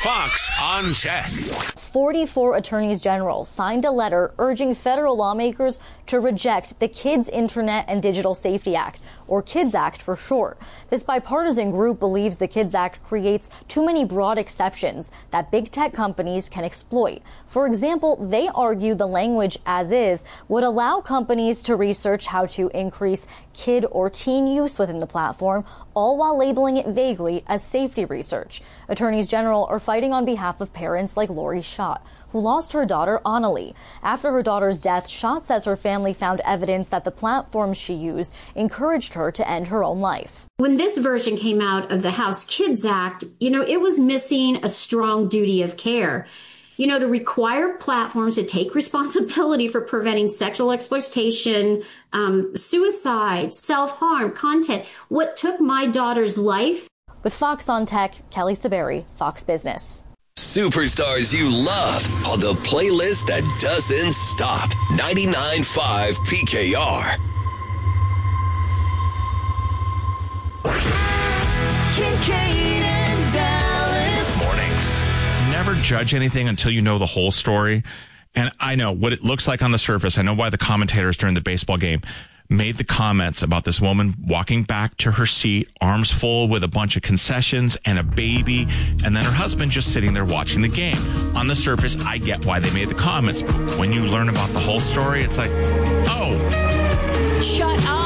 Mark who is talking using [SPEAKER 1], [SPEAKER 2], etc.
[SPEAKER 1] Fox on Tech.
[SPEAKER 2] 44 attorneys general signed a letter urging federal lawmakers to reject the Kids Internet and Digital Safety Act, or KIDS Act for short. This bipartisan group believes the KIDS Act creates too many broad exceptions that big tech companies can exploit. For example, they argue the language as is would allow companies to research how to increase kid or teen use within the platform, all while labeling it vaguely as safety research. Attorneys general are fighting on behalf of parents like Lori Schott, who lost her daughter Annalie. After her daughter's death, Schott says her family found evidence that the platforms she used encouraged her to end her own life.
[SPEAKER 3] When this version came out of the House KIDS Act, it was missing a strong duty of care. To require platforms to take responsibility for preventing sexual exploitation, suicide, self-harm, content. What took my daughter's life?
[SPEAKER 2] With Fox on Tech, Kelly Saberi, Fox Business.
[SPEAKER 4] Superstars you love on the playlist that doesn't stop. 99.5 PKR.
[SPEAKER 5] Kincaid and Dallas.
[SPEAKER 6] Mornings. Never judge anything until you know the whole story. And I know what it looks like on the surface. I know why the commentators during the baseball game made the comments about this woman walking back to her seat, arms full with a bunch of concessions and a baby, and then her husband just sitting there watching the game. On the surface, I get why they made the comments. But when you learn about the whole story, it's like, oh.
[SPEAKER 5] Shut up.